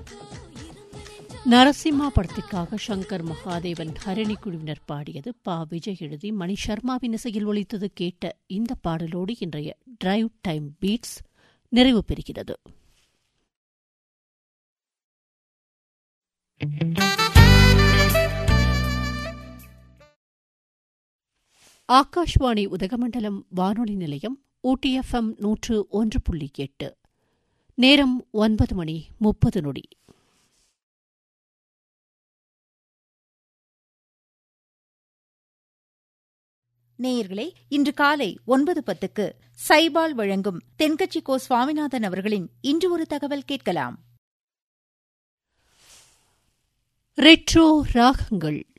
நரசிம்மா படத்திற்காக சங்கர் மகாதேவன் ஹரிணி குழுவினர் பாடியது பா விஜய் எழுதி மணி சர்மாவின் இசையில் ஒலித்தது. கேட்ட இந்த பாடலோடு இன்றைய டிரைவ் டைம் பீட்ஸ் நிறைவு பெறுகிறது. ஆகாஷ்வாணி உதகமண்டலம் வானொலி நிலையம் ஊட்டி FM 101.8. நேரம் 9:30. நேயர்களே, இன்று காலை 9:10 சைபால் வழங்கும் தென்கட்சி கோ சுவாமிநாதன் அவர்களின் இன்று ஒரு தகவல் கேட்கலாம். ரெட்ரோ ராகங்கள்.